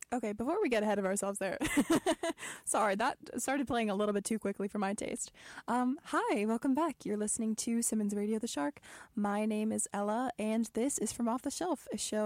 Okay, before we get ahead of ourselves there, sorry, that started playing a little bit too quickly for my taste. Hi, welcome back. You're listening to Simmons Radio the Shark. My name is Ella, and this is From Off the Shelf, a show